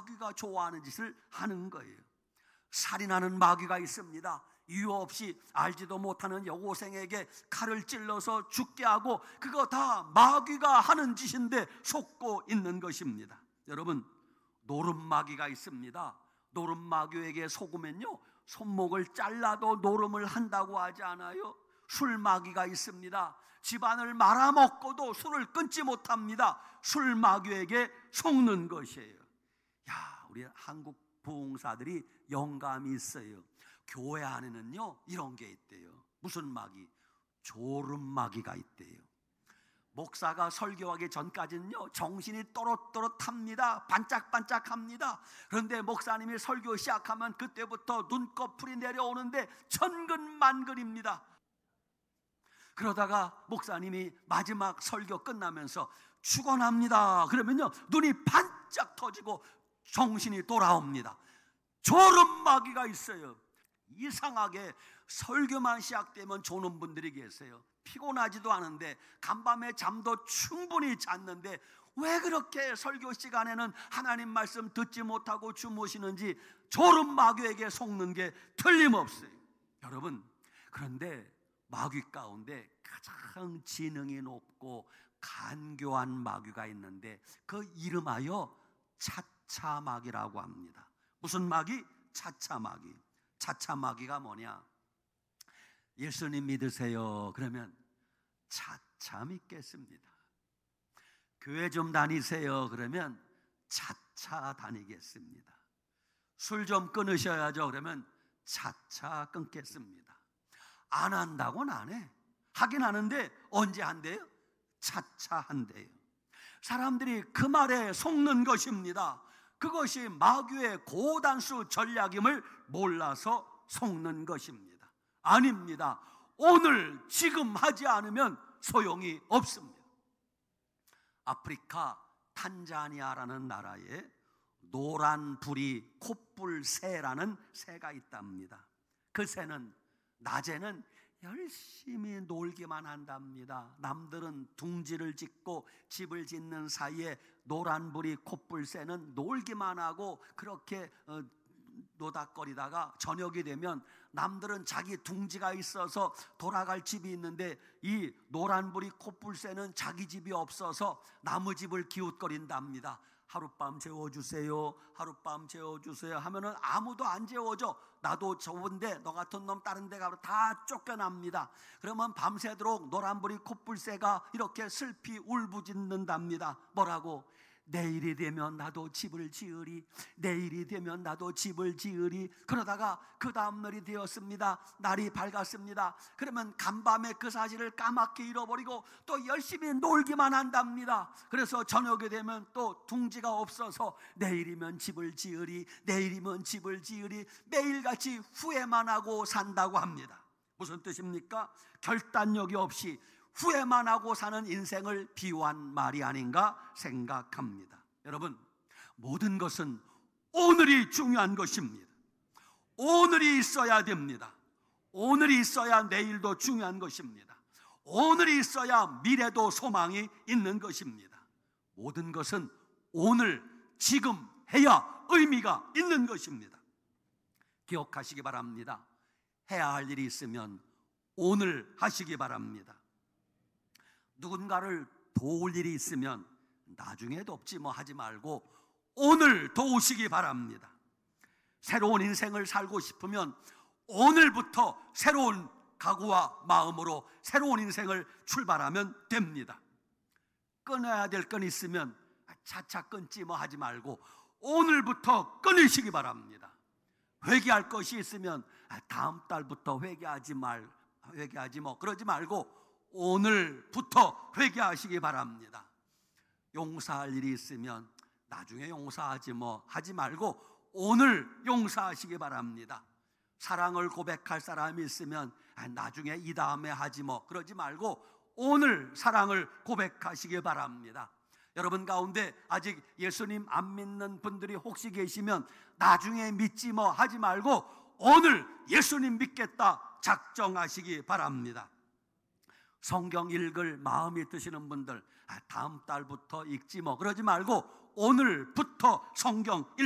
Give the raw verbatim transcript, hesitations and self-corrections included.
마귀가 좋아하는 짓을 하는 거예요. 살인하는 마귀가 있습니다. 이유 없이 알지도 못하는 여고생에게 칼을 찔러서 죽게 하고, 그거 다 마귀가 하는 짓인데 속고 있는 것입니다. 여러분, 노름마귀가 있습니다. 노름마귀에게 속으면요, 손목을 잘라도 노름을 한다고 하지 않아요? 술마귀가 있습니다. 집안을 말아먹고도 술을 끊지 못합니다. 술마귀에게 속는 것이에요. 야, 우리 한국 부흥사들이 영감이 있어요. 교회 안에는요 이런 게 있대요. 무슨 마귀? 졸음마귀가 있대요. 목사가 설교하기 전까지는요 정신이 또렷또렷합니다. 반짝반짝합니다. 그런데 목사님이 설교 시작하면 그때부터 눈꺼풀이 내려오는데 천근만근입니다. 그러다가 목사님이 마지막 설교 끝나면서 축원합니다 그러면요 눈이 반짝 터지고 정신이 돌아옵니다. 졸음마귀가 있어요. 이상하게 설교만 시작되면 조는 분들이 계세요. 피곤하지도 않은데, 간밤에 잠도 충분히 잤는데 왜 그렇게 설교 시간에는 하나님 말씀 듣지 못하고 주무시는지 졸음마귀에게 속는 게 틀림없어요. 여러분, 그런데 마귀 가운데 가장 지능이 높고 간교한 마귀가 있는데 그 이름하여 차차마귀라고 합니다. 무슨 마귀? 차차마귀. 차차마귀가 뭐냐? 예수님 믿으세요 그러면 차차 믿겠습니다. 교회 좀 다니세요 그러면 차차 다니겠습니다. 술 좀 끊으셔야죠 그러면 차차 끊겠습니다. 안 한다고는 안 해. 하긴 하는데 언제 한대요? 차차 한대요. 사람들이 그 말에 속는 것입니다. 그것이 마귀의 고단수 전략임을 몰라서 속는 것입니다. 아닙니다. 오늘 지금 하지 않으면 소용이 없습니다. 아프리카 탄자니아라는 나라에 노란 불이 콧불새라는 새가 있답니다. 그 새는 낮에는 열심히 놀기만 한답니다. 남들은 둥지를 짓고 집을 짓는 사이에 노란불이 콧불새는 놀기만 하고 그렇게 어, 노닥거리다가 저녁이 되면 남들은 자기 둥지가 있어서 돌아갈 집이 있는데 이 노란불이 콧불새는 자기 집이 없어서 나무집을 기웃거린답니다. 하룻밤 재워주세요, 하룻밤 재워주세요 하면은 아무도 안 재워줘. 나도 좋은데 너 같은 놈 다른 데 가면 다 쫓겨납니다. 그러면 밤새도록 노란불이 콧불새가 이렇게 슬피 울부짖는답니다. 뭐라고? 내일이 되면 나도 집을 지으리, 내일이 되면 나도 집을 지으리. 그러다가 그 다음 날이 되었습니다. 날이 밝았습니다. 그러면 간밤에 그 사실을 까맣게 잃어버리고 또 열심히 놀기만 한답니다. 그래서 저녁이 되면 또 둥지가 없어서 내일이면 집을 지으리, 내일이면 집을 지으리, 매일같이 후회만 하고 산다고 합니다. 무슨 뜻입니까? 결단력이 없이 후회만 하고 사는 인생을 비유한 말이 아닌가 생각합니다. 여러분, 모든 것은 오늘이 중요한 것입니다. 오늘이 있어야 됩니다. 오늘이 있어야 내일도 중요한 것입니다. 오늘이 있어야 미래도 소망이 있는 것입니다. 모든 것은 오늘 지금 해야 의미가 있는 것입니다. 기억하시기 바랍니다. 해야 할 일이 있으면 오늘 하시기 바랍니다. 누군가를 도울 일이 있으면 나중에 돕지 뭐 하지 말고 오늘 도우시기 바랍니다. 새로운 인생을 살고 싶으면 오늘부터 새로운 각오와 마음으로 새로운 인생을 출발하면 됩니다. 끊어야 될 건 있으면 차차 끊지 뭐 하지 말고 오늘부터 끊으시기 바랍니다. 회개할 것이 있으면 다음 달부터 회개하지 말 회개하지 뭐 그러지 말고 오늘부터 회개하시기 바랍니다. 용서할 일이 있으면 나중에 용서하지 뭐 하지 말고 오늘 용서하시기 바랍니다. 사랑을 고백할 사람이 있으면 나중에 이 다음에 하지 뭐 그러지 말고 오늘 사랑을 고백하시기 바랍니다. 여러분 가운데 아직 예수님 안 믿는 분들이 혹시 계시면 나중에 믿지 뭐 하지 말고 오늘 예수님 믿겠다 작정하시기 바랍니다. 성경 읽을 마음이 드시는 분들 다음 달부터 읽지 뭐 그러지 말고 오늘부터 성경 읽